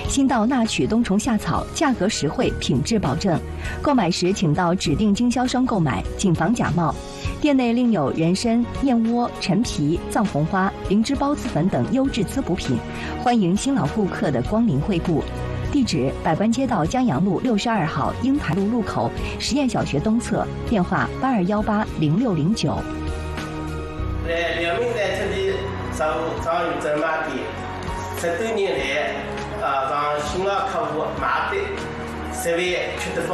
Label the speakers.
Speaker 1: 新到纳曲冬虫夏草，价格实惠，品质保证。购买时请到指定经销商购买，谨防假冒。店内另有人参、燕窝、陈皮、藏红花、灵芝孢子粉等优质滋补品，欢迎新老顾客的光临惠顾。地址：百官街道江阳路62号鹰牌路路口实验小学东侧，电话82180609。
Speaker 2: 在辽宁在这里商誉专卖店，10多年来，让新老客户买的，设备缺得